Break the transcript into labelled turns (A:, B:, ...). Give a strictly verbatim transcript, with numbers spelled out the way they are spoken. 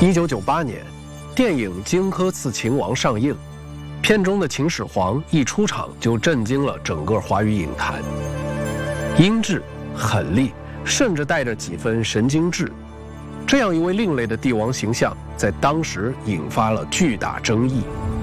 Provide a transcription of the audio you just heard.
A: 一九九八年，电影《荆轲刺秦王》上映，片中的秦始皇一出场就震惊了整个华语影坛。英智、狠厉，甚至带着几分神经质，这样一位另类的帝王形象，在当时引发了巨大争议。